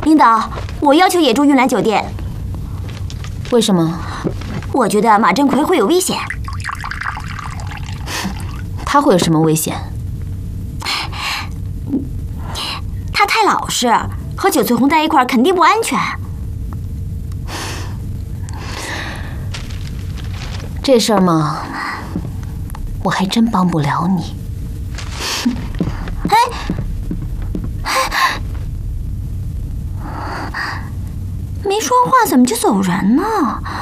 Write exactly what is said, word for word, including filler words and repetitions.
领导，我要求也住运来酒店。 为什么？ 我觉得马振奎会有危险。 他会有什么危险？ 他太老实，和九翠红在一块儿肯定不安全。 这事儿嘛，我还真帮不了你。 哎，没说话怎么就走人呢？